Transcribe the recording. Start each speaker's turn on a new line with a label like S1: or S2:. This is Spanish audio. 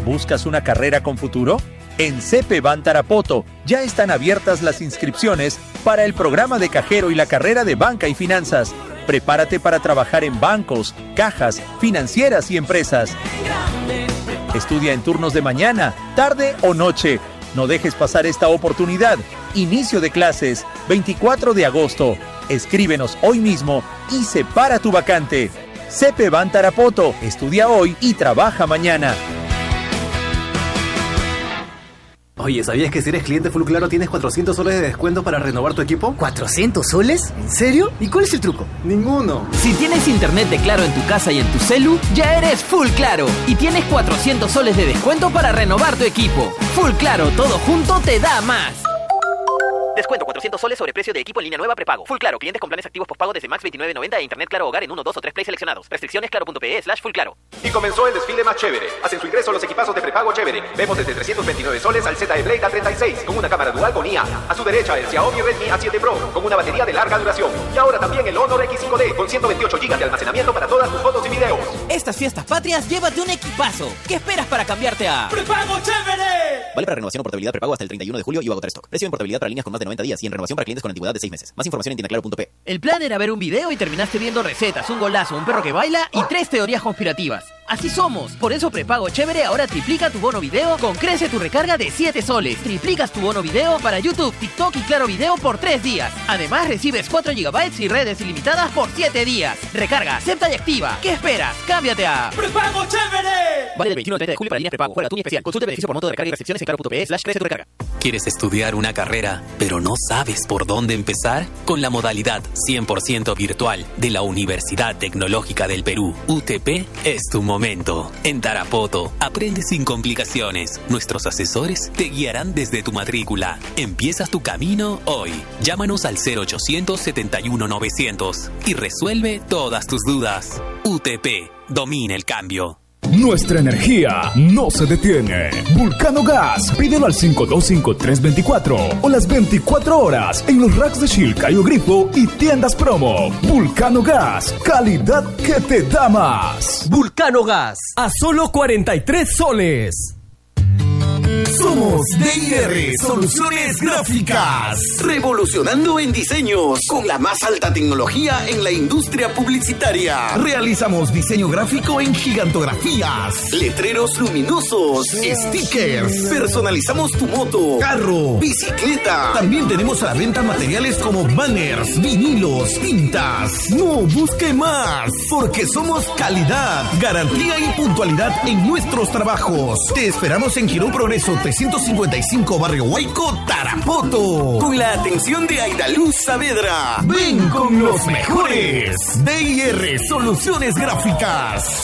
S1: ¿Buscas una carrera con futuro? En CEPEBAN Tarapoto ya están abiertas las inscripciones para el programa de cajero y la carrera de banca y finanzas. Prepárate para trabajar en bancos, cajas, financieras y empresas. Estudia en turnos de mañana, tarde o noche. No dejes pasar esta oportunidad. Inicio de clases, 24 de agosto. Escríbenos hoy mismo y separa tu vacante. CEPEBAN Tarapoto. Estudia hoy y trabaja mañana.
S2: Oye, ¿sabías que si eres cliente Full Claro tienes 400 soles de descuento para renovar tu equipo?
S3: ¿400 soles? ¿En serio? ¿Y cuál es el truco?
S2: Ninguno.
S4: Si tienes internet de Claro en tu casa y en tu celu, ya eres Full Claro y tienes 400 soles de descuento para renovar tu equipo. Full Claro, todo junto te da más. Descuento 400 soles sobre precio de equipo en línea nueva prepago. Full Claro, clientes con planes activos postpago desde Max 29.90 e Internet Claro Hogar en 1, 2 o 3 Play seleccionados. Restricciones claro.pe/Full Claro.
S5: Y comenzó el desfile más chévere. Hacen su ingreso los equipazos de prepago chévere. Vemos desde 329 soles al ZE Blade A36 con una cámara dual con IA. A su derecha el Xiaomi Redmi A7 Pro con una batería de larga duración. Y ahora también el Honor X5D con 128 GB de almacenamiento para todas tus fotos y videos.
S4: Estas fiestas patrias, llévate un equipazo. ¿Qué esperas para cambiarte a
S6: ¡Prepago chévere!
S7: Vale para renovación o portabilidad prepago hasta el 31 de julio y va a agotar stock. Precio en portabilidad para líneas con más de 90 días y en renovación para clientes con antigüedad de 6 meses. Más información en tiendaclaro.p.
S4: El plan era ver un video y terminaste viendo recetas, un golazo, un perro que baila y 3 teorías conspirativas. Así somos. Por eso Prepago Chévere ahora triplica tu bono video con Crece tu recarga de 7 soles. Triplicas tu bono video para YouTube, TikTok y Claro Video por 3 días. Además recibes 4 GB y redes ilimitadas por 7 días. Recarga, acepta y activa. ¿Qué esperas? Cámbiate a
S6: ¡Prepago Chévere!
S4: Vale del 21 al 30 de julio para líneas prepago. Juega tu especial. Consulta beneficio por monto de recarga y restricciones en claro.pe/crece tu recarga.
S8: ¿Quieres estudiar una carrera, pero no sabes por dónde empezar? Con la modalidad 100% virtual de la Universidad Tecnológica del Perú, UTP, es tu momento. En Tarapoto, aprende sin complicaciones. Nuestros asesores te guiarán desde tu matrícula. Empiezas tu camino hoy. Llámanos al 0800 71 900 y resuelve todas tus dudas. UTP, domina el cambio.
S9: Nuestra energía no se detiene. Vulcano Gas, pídelo al 525324 o las 24 horas en los racks de Shilka, Grifo y tiendas promo. Vulcano Gas, calidad que te da más.
S10: Vulcano Gas, a solo 43 soles.
S11: Somos DIR Soluciones Gráficas, revolucionando en diseños con la más alta tecnología en la industria publicitaria. Realizamos diseño gráfico en gigantografías, letreros luminosos, stickers. Personalizamos tu moto, carro, bicicleta. También tenemos a la venta materiales como banners, vinilos, tintas. No busque más, porque somos calidad, garantía y puntualidad en nuestros trabajos. Te esperamos en Girón Progreso 355, Barrio Huayco, Tarapoto. Con la atención de Aidaluz Saavedra. Ven con los mejores. DIR Soluciones Gráficas.